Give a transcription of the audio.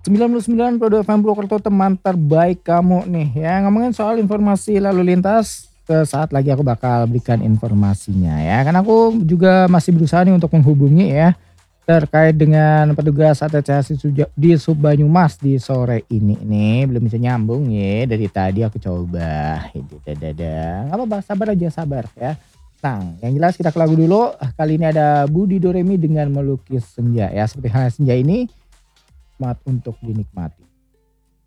99,2 FM Purwokerto, teman terbaik kamu nih ya. Ngomongin soal informasi lalu lintas, saat lagi aku bakal berikan informasinya ya. Kan aku juga masih berusaha nih untuk menghubungi ya, terkait dengan petugas ATCS di Subbanyumas di sore ini nih. Belum bisa nyambung ya, dari tadi aku coba. Itu dada. Nggak apa-apa, sabar aja, sabar ya. Nah, yang jelas kita ke lagu dulu. Kali ini ada Budi Doremi dengan Melukis Senja ya. Seperti halnya senja ini, mat untuk dinikmati.